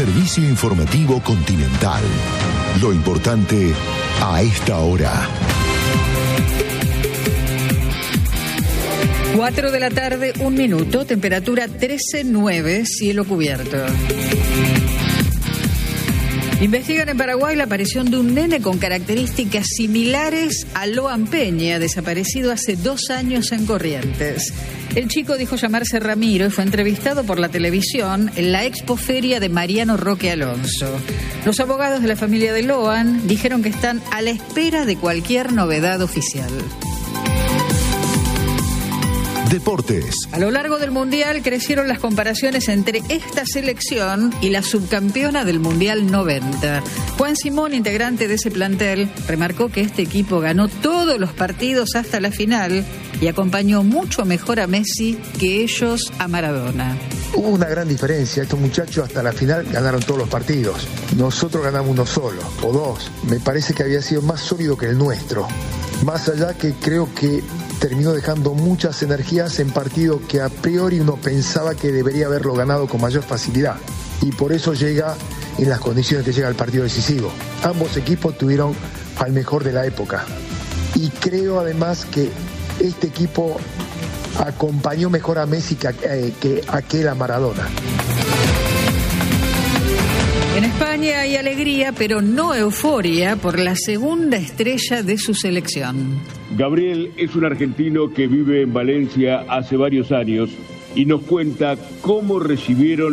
Servicio Informativo Continental. Lo importante a esta hora. 4 de la tarde, 1 minuto, temperatura 13,9, cielo cubierto. Investigan en Paraguay la aparición de un nene con características similares a Loan Peña, desaparecido hace 2 años en Corrientes. El chico dijo llamarse Ramiro y fue entrevistado por la televisión en la expoferia de Mariano Roque Alonso. Los abogados de la familia de Loan dijeron que están a la espera de cualquier novedad oficial. Deportes. A lo largo del Mundial crecieron las comparaciones entre esta selección y la subcampeona del Mundial 90. Juan Simón, integrante de ese plantel, remarcó que este equipo ganó todos los partidos hasta la final y acompañó mucho mejor a Messi que ellos a Maradona. Hubo una gran diferencia, estos muchachos hasta la final ganaron todos los partidos. Nosotros ganamos uno solo, o 2. Me parece que había sido más sólido que el nuestro. Más allá que creo que terminó dejando muchas energías en partidos que a priori uno pensaba que debería haberlo ganado con mayor facilidad. Y por eso llega en las condiciones que llega el partido decisivo. Ambos equipos tuvieron al mejor de la época. Y creo además que este equipo acompañó mejor a Messi que aquel a Maradona. En España hay alegría, pero no euforia, por la segunda estrella de su selección. Gabriel es un argentino que vive en Valencia hace varios años y nos cuenta cómo recibieron